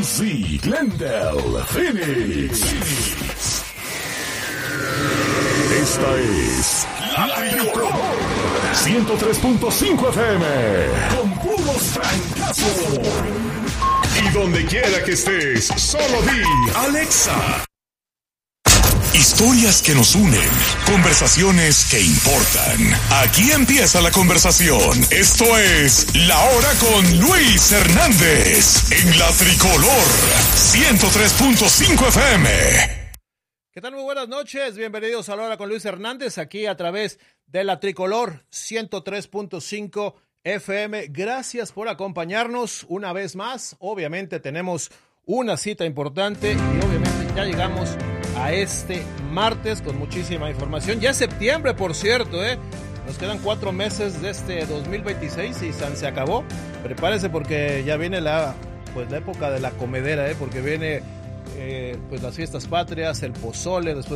Z, Glendale, Phoenix. Esta es La Tricolor 103.5 FM con puros francazos. Y donde quiera que estés, solo di Alexa. Historias que nos unen, conversaciones que importan. Aquí empieza la conversación. Esto es La Hora con Luis Hernández en La Tricolor 103.5 FM. ¿Qué tal? Muy buenas noches, bienvenidos a La Hora con Luis Hernández, aquí a través de La Tricolor 103.5 FM. Gracias por acompañarnos una vez más. Obviamente tenemos una cita importante y obviamente ya llegamos a este martes con muchísima información. Ya es septiembre, por cierto, nos quedan 4 meses de este 2026 y se acabó. Prepárese porque ya viene la época de la comedera, porque viene pues las fiestas patrias, el pozole, después